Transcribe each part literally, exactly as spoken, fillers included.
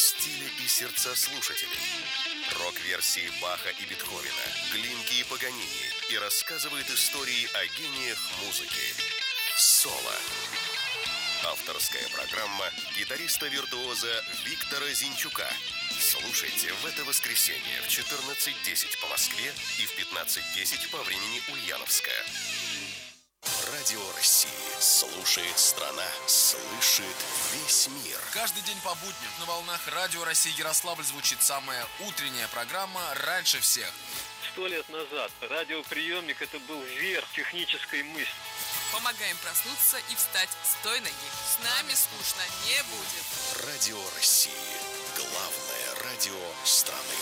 Стили и сердца слушателей. Рок-версии Баха и Бетховена, Глинки и Паганини. И рассказывает истории о гениях музыки. Соло. Авторская программа гитариста-виртуоза Виктора Зинчука. Слушайте в это воскресенье в четырнадцать десять по Москве и в пятнадцать десять по времени Ульяновская. Радио России. Слушает страна. Слышит весь мир. Каждый день по будням на волнах Радио России Ярославль звучит самая утренняя программа «Раньше всех». Сто лет назад радиоприемник – это был верх технической мысли. Помогаем проснуться и встать с той ноги. С нами скучно не будет. Радио России. Главное радио страны.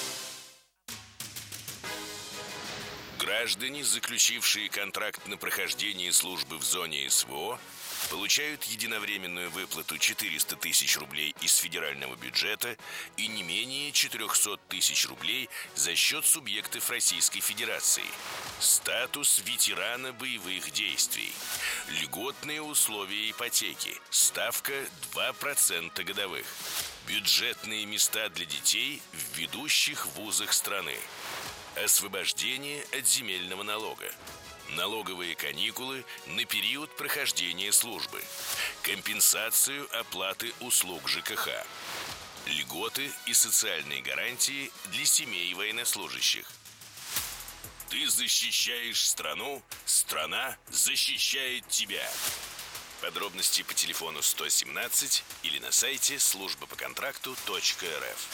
Граждане, заключившие контракт на прохождение службы в зоне СВО, получают единовременную выплату четыреста тысяч рублей из федерального бюджета и не менее четыреста тысяч рублей за счет субъектов Российской Федерации. Статус ветерана боевых действий. Льготные условия ипотеки. Ставка два процента годовых. Бюджетные места для детей в ведущих вузах страны. Освобождение от земельного налога. Налоговые каникулы на период прохождения службы. Компенсацию оплаты услуг ЖКХ. Льготы и социальные гарантии для семей военнослужащих. Ты защищаешь страну, страна защищает тебя. Подробности по телефону сто семнадцать или на сайте служба по контракту точка эр эф.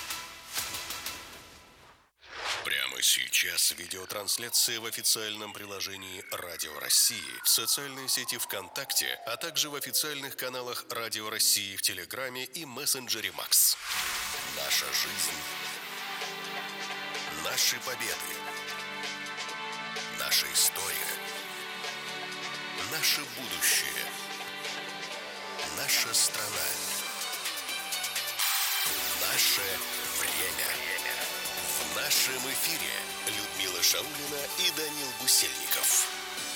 Прямо сейчас видеотрансляция в официальном приложении Радио России, в социальной сети ВКонтакте, а также в официальных каналах Радио России в Телеграме и мессенджере Макс. Наша жизнь. Наши победы. Наша история. Наше будущее. Наша страна. Наше время. В нашем эфире Людмила Шаулина и Данил Гусельников.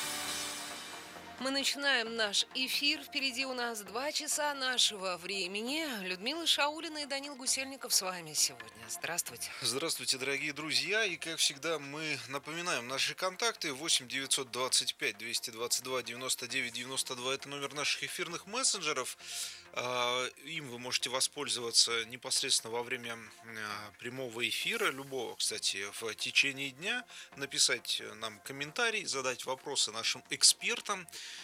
Мы начинаем наш эфир. Впереди у нас два часа нашего времени. Людмила Шаулина и Данил Гусельников с вами сегодня. Здравствуйте. Здравствуйте, дорогие друзья. И, как всегда, мы напоминаем наши контакты. восемь девятьсот двадцать пять двести двадцать два девяносто девять девяносто два. Это номер наших эфирных мессенджеров. Им вы можете воспользоваться непосредственно во время прямого эфира, любого, кстати, в течение дня, написать нам комментарий, задать вопросы нашим экспертам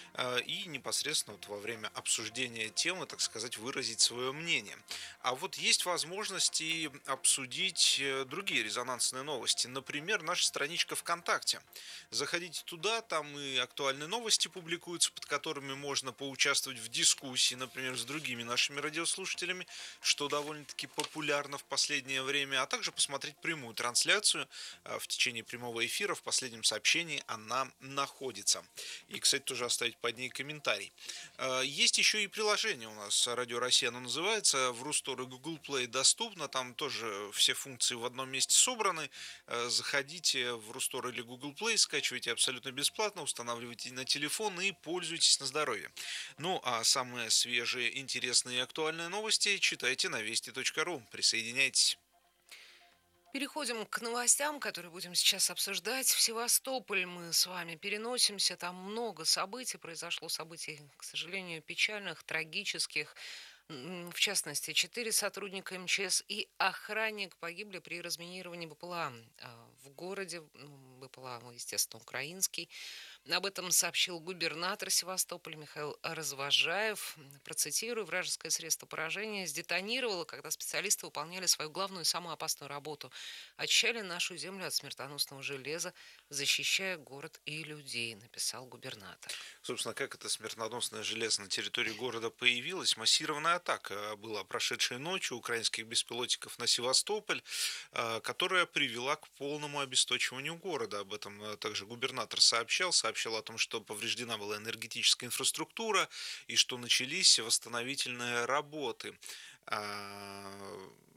и непосредственно вот во время обсуждения темы, так сказать, выразить свое мнение. А вот есть возможность и обсудить другие резонансные новости. Например, наша страничка ВКонтакте. Заходите туда, там и актуальные новости публикуются, под которыми можно поучаствовать в дискуссии, например, с другими нашими радиослушателями, что довольно-таки популярно в последнее время, а также посмотреть прямую трансляцию в течение прямого эфира. В последнем сообщении она находится. И, кстати, тоже оставить под ней комментарий. Есть еще и приложение у нас Радио Россия, оно называется, в Рустор и Google Play доступно, там тоже все функции в одном месте собраны. Заходите в Рустор или Google Play, скачивайте абсолютно бесплатно, устанавливайте на телефон и пользуйтесь на здоровье. Ну а самые свежие, интересные и актуальные новости читайте на вести точка ру. Присоединяйтесь. Переходим к новостям, которые будем сейчас обсуждать. В Севастополь мы с вами переносимся. Там много событий. Произошло событий, к сожалению, печальных, трагических. В частности, четыре сотрудника эм че эс и охранник погибли при разминировании БПЛА в городе. БПЛА, естественно, украинский. Об этом сообщил губернатор Севастополя Михаил Развожаев. Процитирую: вражеское средство поражения сдетонировало, когда специалисты выполняли свою главную и самую опасную работу. Очищали нашу землю от смертоносного железа, защищая город и людей, написал губернатор. Собственно, как это смертоносное железо на территории города появилось? Массированная атака была прошедшей ночью украинских беспилотников на Севастополь, которая привела к полному обесточиванию города. Об этом также губернатор сообщал. Сообщал о том, что повреждена была энергетическая инфраструктура и что начались восстановительные работы.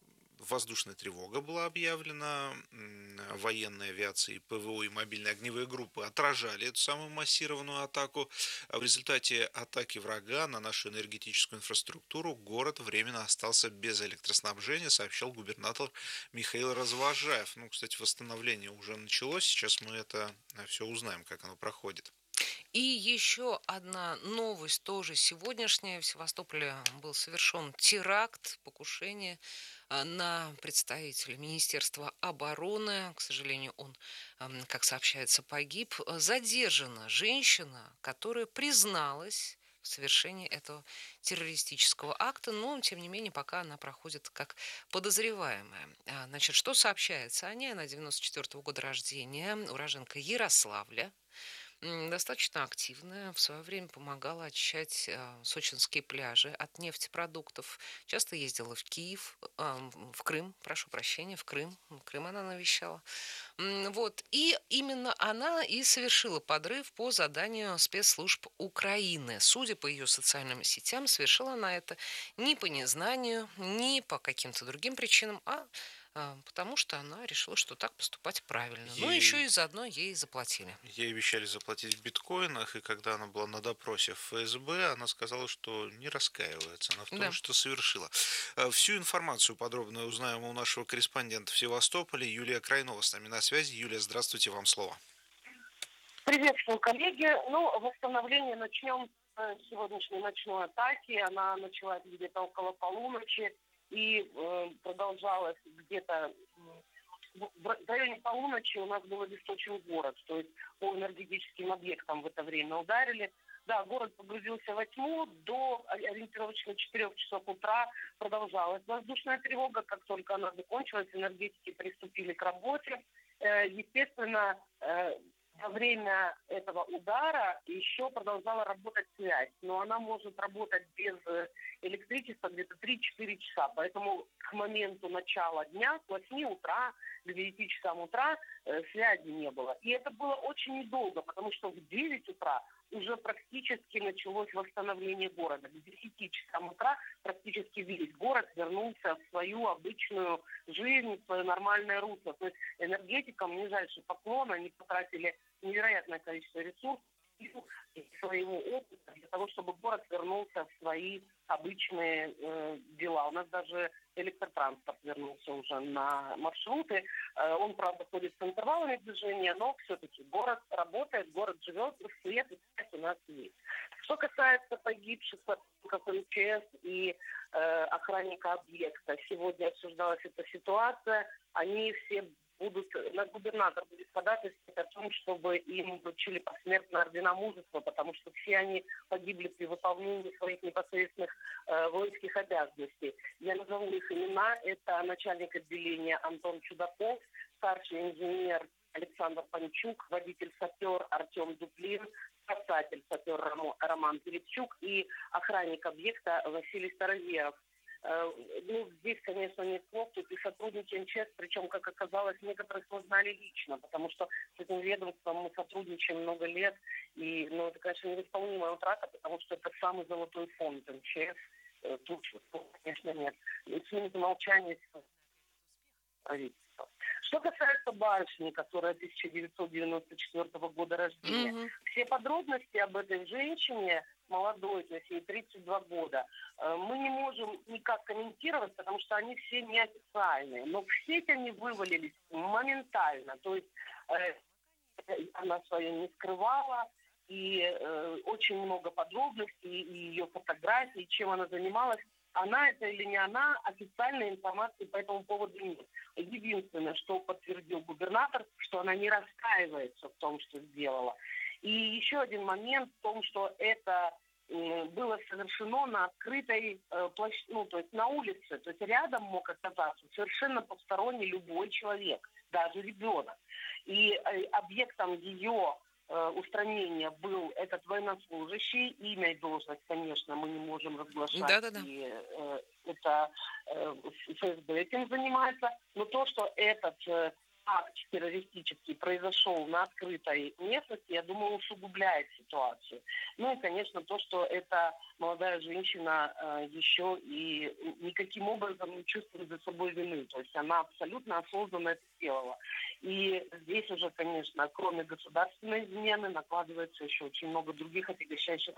воздушная тревога была объявлена, военной авиации, ПВО и мобильные огневые группы отражали эту самую массированную атаку. В результате атаки врага на нашу энергетическую инфраструктуру город временно остался без электроснабжения, сообщил губернатор Михаил Развожаев. Ну, кстати, восстановление уже началось, сейчас мы это все узнаем, как оно проходит. И еще одна новость, тоже сегодняшняя. В Севастополе был совершен теракт, покушение на представителя Министерства обороны. К сожалению, он, как сообщается, погиб. Задержана женщина, которая призналась в совершении этого террористического акта, но, тем не менее, пока она проходит как подозреваемая. Значит, что сообщается о ней? Она девяносто четвёртого года рождения, уроженка Ярославля. Достаточно активная, в свое время помогала очищать э, сочинские пляжи от нефтепродуктов. Часто ездила в Киев, э, в Крым, прошу прощения, в Крым. В Крым она навещала. Вот. И именно она и совершила подрыв по заданию спецслужб Украины. Судя по ее социальным сетям, совершила она это не по незнанию, не по каким-то другим причинам, а потому что она решила, что так поступать правильно. Ей... Ну, еще и заодно ей заплатили. Ей обещали заплатить в биткоинах, и когда она была на допросе в ФСБ, она сказала, что не раскаивается она в том, да. что совершила. Всю информацию подробно узнаем у нашего корреспондента в Севастополе. Юлия Крайнова с нами на связи. Юлия, здравствуйте, вам слово. Приветствую, коллеги. Ну, восстановление начнем с сегодняшней ночной атаки. Она началась где-то около полуночи и э, продолжалась где-то в районе полуночи. У нас был обесточен город, то есть по энергетическим объектам в это время ударили. Да, город погрузился во тьму, до ориентировочно четырёх часов утра продолжалась воздушная тревога. Как только она закончилась, энергетики приступили к работе. Э, естественно, э, во время этого удара еще продолжала работать связь, но она может работать без электричества где-то три-четыре часа. Поэтому к моменту начала дня, с восьми утра к девяти часам утра э, связи не было. И это было очень недолго, потому что в девять утра уже практически началось восстановление города. К десяти часам утра практически весь город вернулся в свою обычную жизнь, в свое нормальное русло. То есть энергетикам нижайший поклон, они потратили невероятное количество ресурсов и своего опыта для того, чтобы город вернулся в свои обычные э, дела. У нас даже электротранспорт вернулся уже на маршруты. Э, он, правда, ходит с интервалами движения, но все-таки город работает, город живет, и свет и связь у нас есть. Что касается погибших сотрудников МЧС и э, охранника объекта, сегодня обсуждалась эта ситуация. Они все будут, наш губернатор будет ходатайствовать о том, чтобы им вручили посмертно ордена мужества, потому что все они погибли при выполнении своих непосредственных э, воинских обязанностей. Я назову их имена. Это начальник отделения Антон Чудаков, старший инженер Александр Панчук, водитель-сапер Артем Дуплин, спасатель-сапер Роман Перепчук и охранник объекта Василий Староверов. Ну, здесь, конечно, нет слов, тут и сотрудники МЧС, причем, как оказалось, некоторых мы знали лично, потому что с этим ведомством мы сотрудничаем много лет, и, ну, это, конечно, невосполнимая утрата, потому что это самый золотой фонд МЧС, тут, конечно, нет. Смените молчание правительства. Что касается барышни, которая тысяча девятьсот девяносто четвёртого года рождения, mm-hmm. все подробности об этой женщине, молодой, то есть ей тридцать два года, мы не можем никак комментировать, потому что они все неофициальные. Но в сеть они вывалились моментально. То есть э, она свое не скрывала, и э, очень много подробностей, и ее фотографий, чем она занималась. Она это или не она, официальной информации по этому поводу нет. Единственное, что подтвердил губернатор, что она не раскаивается в том, что сделала. И еще один момент в том, что это э, было совершено на открытой э, площадке, ну, то есть на улице. То есть рядом мог оказаться совершенно посторонний любой человек, даже ребенок. И э, объектом ее э, устранения был этот военнослужащий. Имя и должность, конечно, мы не можем разглашать. Да-да-да. И, э, это э, ФСБ этим занимается. Но то, что этот... Э, акт террористический произошел на открытой местности, я думаю, усугубляет ситуацию. Ну и, конечно, то, что эта молодая женщина э, еще и никаким образом не чувствует за собой вины. То есть она абсолютно осознанно это сделала. И здесь уже, конечно, кроме государственной измены накладывается еще очень много других отягощающих